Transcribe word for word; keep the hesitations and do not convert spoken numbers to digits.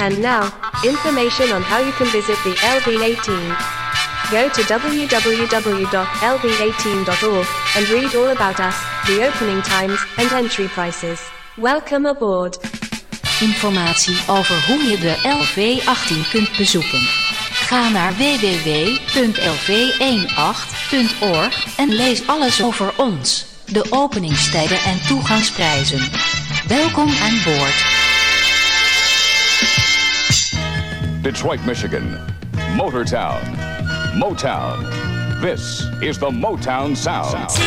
And now, information on how you can visit the L V eighteen. Go to w w w dot l v eighteen dot org and read all about us, the opening times, and entry prices. Welcome aboard. Informatie over hoe je de L V achttien kunt bezoeken. Ga naar w w w punt l v achttien punt org en lees alles over ons, de openingstijden en toegangsprijzen. Welkom aan boord. Detroit, Michigan. Motortown. Motown. This is the Motown Sound.